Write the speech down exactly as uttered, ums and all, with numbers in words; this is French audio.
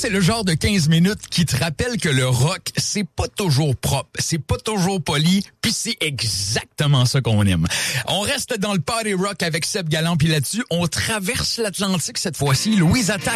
c'est le genre de quinze minutes qui te rappelle que le rock, c'est pas toujours propre, c'est pas toujours poli, puis c'est exactement ça qu'on aime. On reste dans le party rock avec Seb Galland, puis là-dessus, on traverse l'Atlantique cette fois-ci. Louise Attaque